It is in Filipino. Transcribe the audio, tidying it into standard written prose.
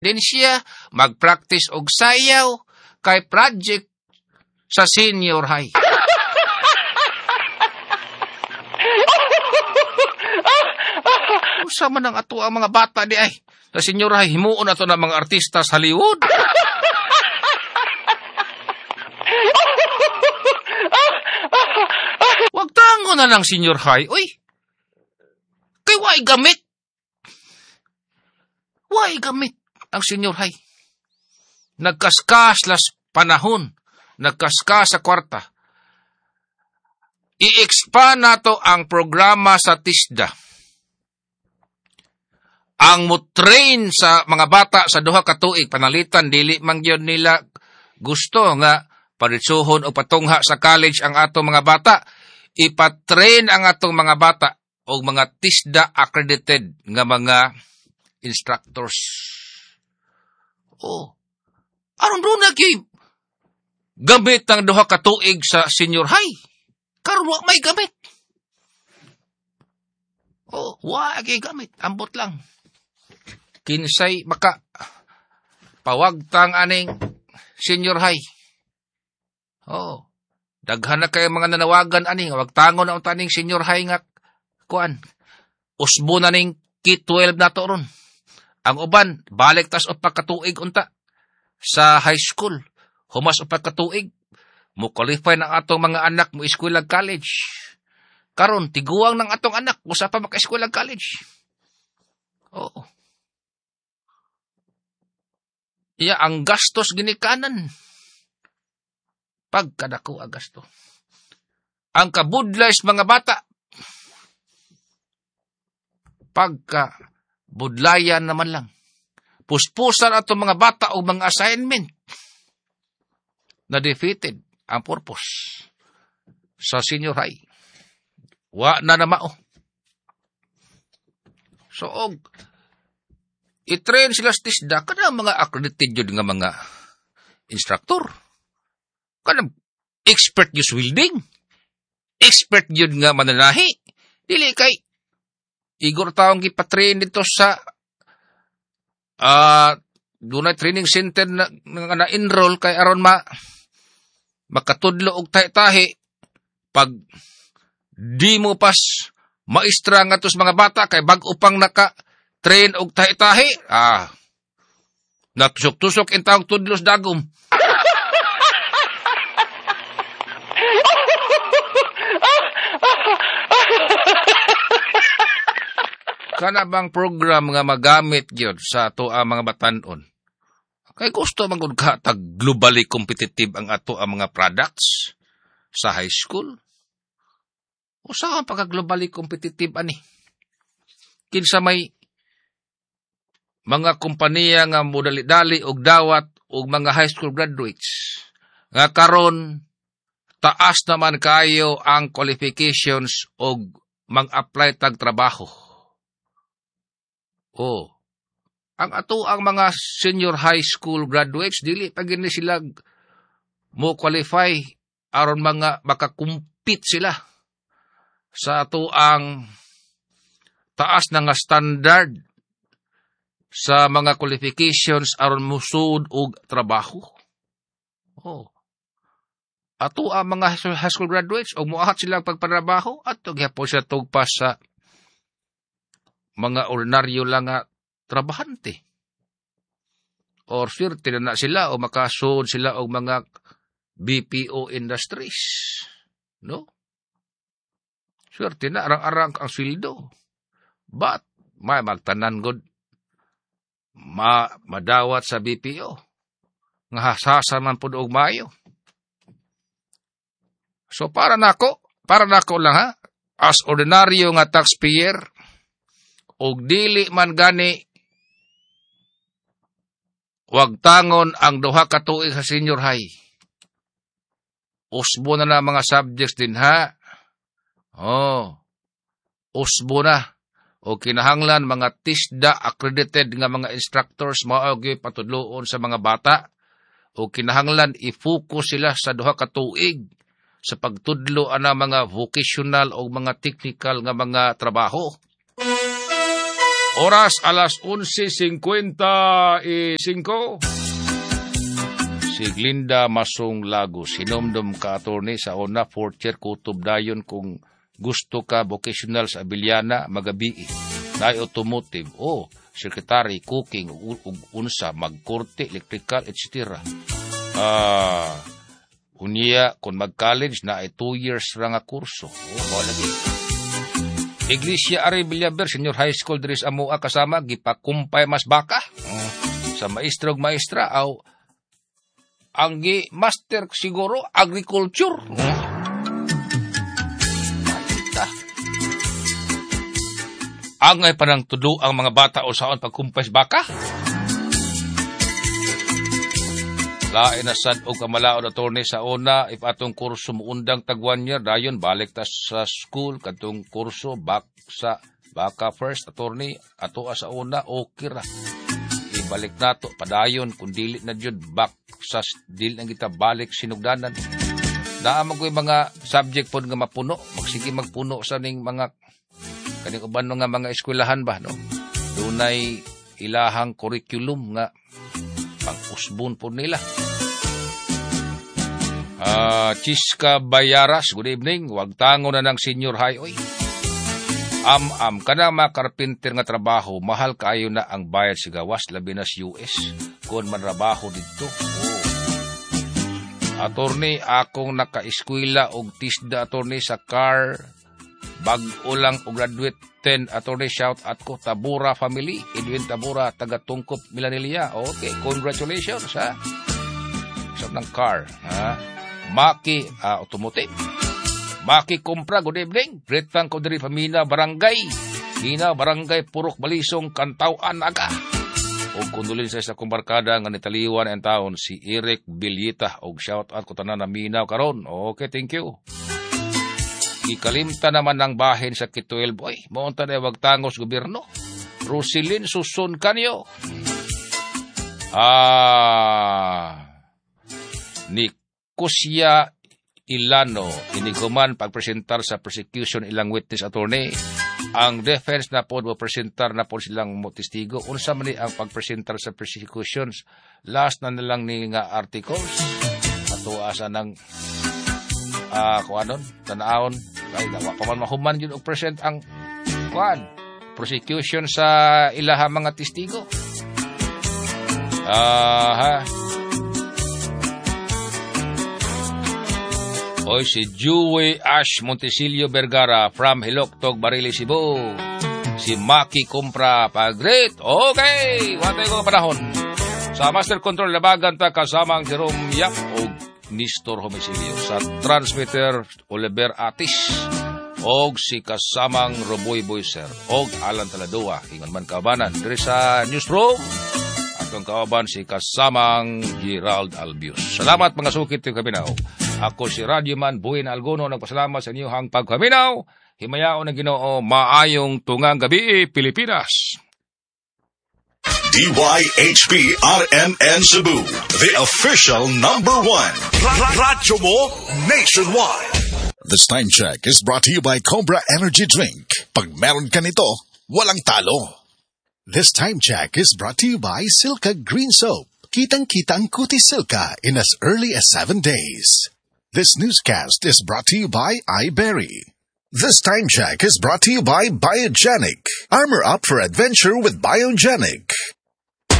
Din siya mag-practice og sayaw kay project sa senior high. Usa man ang ato ang mga bata di ay. Sa senior high, himuon ato na mga artista sa Hollywood. Wag tango na lang senior high. Uy, kay why gamit? Why gamit ang senior high? Nagkaskas las panahon. Nagkaskas sa kwarta. I-expand nato ang programa sa TISDA. Ang mo-train sa mga bata sa duha ka tuig, panalitan, dili man gyud nila gusto nga paritsuhon o patungha sa college ang atong mga bata. Ipatrain ang atong mga bata o mga TISDA accredited nga mga instructors. Oh, aron doon na kay gamit ang duha ka tuig sa senior high. Karon wa may gamit. Oh, wa kay gamit. Ambot lang. Kinsay maka pawagtang aning senior high. Oh, daghan na kay mga nanawagan aning wag tangon na unta ning senior high nga kuan. Usbo na ning K-12 nato ron. Ang uban balik tas upat ka tuig unta sa high school. Humas upat ka tuig mo qualify ng atong mga anak mo eskwela college. Karon tiguang ng atong anak usa pa maka-eskwela college. Oo. Iya ang gastos ginikanan. Pagkadako ang gasto. Ang kabudlay sa mga bata. Pagka budlayan naman lang. Puspusan ato mga bata o mga assignment. Na defeated ang purpose sa senior high. Wa na namao. So, i-train sila sa TISDA kada mga accredited yun nga mga instructor. Kada expert use welding. Expert yun nga mananahi. Dili kay igor taong gipatrain dito sa dunay training center na enroll kay aron makatudlo og tahi-tahi pag di mo pas maestra nga tos mga bata kay bag-o pang naka-train og tahi-tahi, natusok-tusok in taong tudlos dagom. Kana bang program nga magamit gyud sa ato ang mga batan-on? Kay gusto magud ka tag globally competitive ang ato ang mga products sa high school. Usa ang pagka-globally competitive ani? Kinsa may mga kompanya nga modali-dali og dawat og mga high school graduates nga karon taas naman kayo ang qualifications og mang-apply tag trabaho. Oh, ang ato ang mga senior high school graduates, dili pa gini sila mo qualify aron mga makakumpit sila sa ato ang taas na nga standard sa mga qualifications aron musud og trabaho. Oh, ato ang mga high school graduates og moahat sila pagpatrabaho at gyapon sila tugpas sa mga ordinaryo lang nga trabahante. Or swerte na sila o makasud sila og mga BPO industries. No? Swerte na arang-arang ang sweldo. But may magtanan god madawat sa BPO. Nga hasasa man pud og mayo. So para nako lang ha, as ordinaryo nga taxpayer, og dili man gani wag tangon ang duha ka tuig sa senior high. Usbo na mga subjects din ha. Oh. Usbo na. O kinahanglan mga TISDA accredited nga mga instructors mao gyud patudloon sa mga bata. O kinahanglan i-focus sila sa duha ka tuig sa pagtudlo ana mga vocational o mga technical nga mga trabaho. Oras alas 11:55. Si Glinda Masong Lagos, hinomdom ka attorney sa una, 4th year, kutob dayon kung gusto ka vocational sa Abiliana, magabi. Dahil automotive, secretary, cooking, unsa, magkorte, electrical, etc. Unya, kung mag-college na ay 2 years ra nga kurso. Lagi. Iglesia Ari Villaber, Senior High School, Dres Amua, kasama, gipakumpay mas baka. Sa maestro ug maestra, ang master siguro, agriculture. Ang ay panang tudo ang mga bata o saon pagkumpay sa baka. Lain na sad og kamalaod attorney sa una, if atong kurso muundang tag 1 year, dayon balik ta sa school, katong kurso, sa baka first, attorney, ato sa una, okay ra. Ibalik nato, padayon, kung dili na dyan, sa dili na kita balik sinugdanan. Naamag ko yung mga subject po nga mapuno, magsige magpuno sa ning mga, kaning uban nga mga eskwelahan ba, no? Dunay ilahang curriculum nga, pang-usbon po nila. Chiska Bayaras, good evening. Wag tango na ng senior high. Oy. Kana mga karpinter nga trabaho, mahal kaayo na ang bayad sa gawas, labi na sa US. Kung manrabaho dito. Attorney, akong naka-eskwela og tisda attorney sa car. Bag-o lang og graduate 10 attorney, shout out ko, Tabura family, Edwin Tabura, taga Tungkop, Milanilia. Okay, congratulations, ha? Sa ng car, ha? Maki, automotive. Maki Kumpra, good evening. Gretang Kodri Pamina, Barangay. Hina, Barangay, Purok Balisong, Kantauan, Aga. O kundulin sa kumbarkada nga nitaliwan ang taon, si Eric Bilyita. O shout out ko tanan na minaw karon. Okay, thank you. Ikalimta naman ng bahin sa K-12. Oy, maunta na wag tangos gobyerno. Rosilin Susun kanyo. Ni Kusya Ilano, iniguman pagpresentar sa prosecution ilang witness attorney. Ang defense na po presentar na po silang testigo. Unsa man ni ang pagpresentar sa prosecutions? Last na nilang ni nga articles. Ato asa ng kuanon, tanaon. Ay, nawa pa man mahuman yun o present ang prosecution sa ilaha mga testigo. Oy, si Joey Ash Montesilio Vergara from Hiloctog, Barili, Cebu. Si Maki Kumpra Pagret. Okay, watay ko panahon. Sa Master Control Labagan ta kasamang Jerome Yap o Nistor Homisilio. Sa transmitter Oliver Atis. Og si kasamang Roboy Boyser. Og Alan Taladua. Ingon man kabanan. Dari sa newsroom. Atong kawaban si kasamang Gerald Albius. Salamat mga sukit yung kabinaw. Ako si Radyoman Buin Algono, nagpasalamat sa inyong pagkaminaw. Himayao ng Ginoo, maayong tungang gabi, Pilipinas. DYHP RMN Cebu, the official #1. Radyo mo nationwide. This time check is brought to you by Cobra Energy Drink. Pag meron ka nito, walang talo. This time check is brought to you by Silka Green Soap. Kitang-kita ang Kuti Silka in as early as 7 days. This newscast is brought to you by iBerry. This time check is brought to you by Biogenic. Armor up for adventure with Biogenic.